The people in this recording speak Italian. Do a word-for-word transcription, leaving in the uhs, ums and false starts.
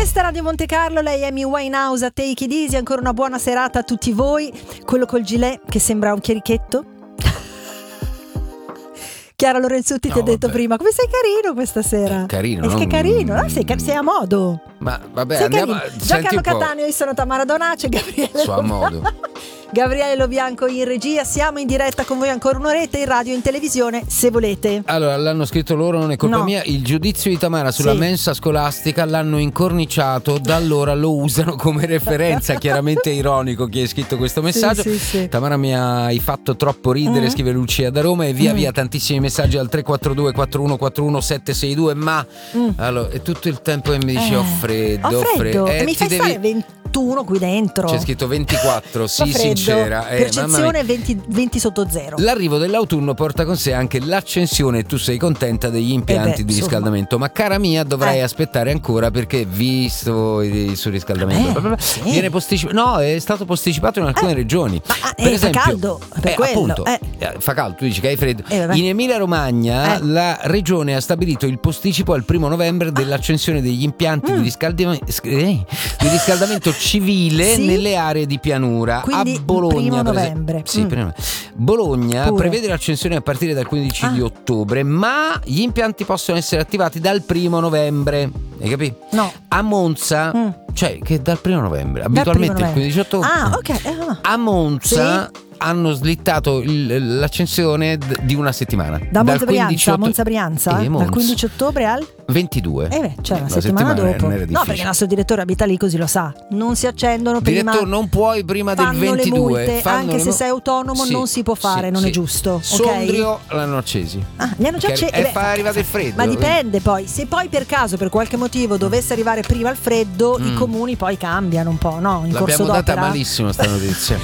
Questa è Radio Monte Carlo, lei è Amy Winehouse a Take It Easy. Ancora una buona serata a tutti voi. Quello col gilet che sembra un chierichetto. Chiara Lorenzutti, no, ti ha detto prima, come sei carino questa sera. Carino, eh, non... che carino, no? sei, sei a modo. Ma vabbè, sei andiamo carino. a... Giancarlo Cattaneo, io sono Tamara Donace, Gabriele Suo modo. Gabriele Lobianco in regia. Siamo in diretta con voi ancora un'oretta in radio e in televisione, se volete. Allora, l'hanno scritto loro, non è colpa no. mia. Il giudizio di Tamara sulla sì. mensa scolastica l'hanno incorniciato, da allora lo usano come referenza. Chiaramente ironico chi ha scritto questo messaggio. Sì, sì, sì. Tamara, mi hai fatto troppo ridere, mm. scrive Lucia da Roma, e via mm. via tantissimi messaggi al tre quattro due quattro uno quattro uno sette sei due. Ma mm. allora è tutto il tempo che mi dici eh. ho freddo, ho freddo. freddo. Eh, mi fai devi... stare ventuno qui dentro. C'è scritto ventiquattro, sì, sincera. Eh, Percezione venti, venti sotto zero. L'arrivo dell'autunno porta con sé anche l'accensione, tu sei contenta, degli impianti eh beh, di riscaldamento. Ma cara mia, dovrai eh. aspettare ancora, perché visto il surriscaldamento eh, sì. viene posticipato. No, è stato posticipato in alcune eh. regioni. Ma per eh, esempio, fa caldo per eh, quello. Appunto, eh. fa caldo, tu dici che hai freddo. Eh, in Emilia Romagna eh. la regione ha stabilito il posticipo al primo novembre dell'accensione degli impianti mm. di, riscaldamento, di riscaldamento civile sì? nelle aree di pianura. Quindi a Bologna primo novembre. Sì, mm. prima. Bologna Pure. prevede l'accensione a partire dal quindici ah. di ottobre, ma gli impianti possono essere attivati dal primo novembre. Hai capito? No. A Monza, mm. cioè che dal primo novembre, dal abitualmente primo novembre. il quindici ottobre. Ah, ok. Eh, a Monza sì? hanno slittato il, l'accensione d- di una settimana. Da Monza Brianza, otto... Monza Brianza eh, dal quindici ottobre al ventidue. Eh beh, cioè una, una settimana, settimana dopo. No, perché il nostro direttore abita lì, così lo sa. Non si accendono prima. Direttore, non puoi prima del ventidue. Le multe, fanno anche le... se sei autonomo sì, non si può fare, sì, non sì. è giusto. Sondrio okay? l'hanno accesi. Ah, li hanno già accesi. E eh fa arrivare il freddo. Ma dipende poi. Se poi per caso, per qualche motivo, dovesse arrivare prima il freddo, mm. i comuni poi cambiano un po', no? In L'abbiamo corso data d'opera. malissimo sta notizia.